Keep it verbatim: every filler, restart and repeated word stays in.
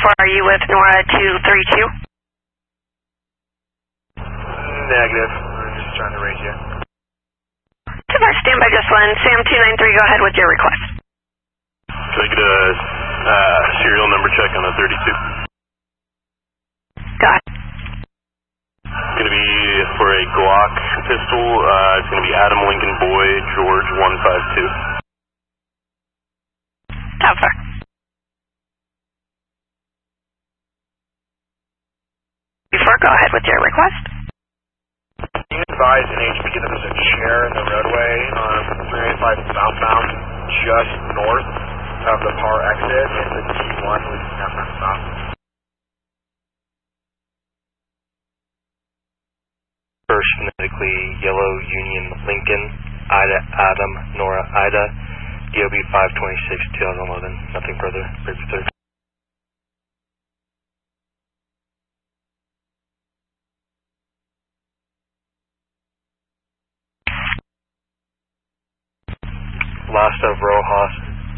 four, are you with Nora two three two? Negative. We're just trying to raise you. two four, stand by just one. Sam two nine three, go ahead with your request. Can I get a uh, serial number check on a thirty-two? Go ahead. It's going to be for a Glock pistol. Uh, it's going to be Adam Lincoln Boy, George one five two. Top four. Before, go ahead with your request. Can you advise N H P that there's a chair in the roadway on three eighty-five southbound just north of the Par exit in the T one with F F stop? First phonetically Yellow Union Lincoln, Ida Adam Nora Ida, D O B five twenty-six twenty eleven. Nothing further. Bridge third. Last of Rojas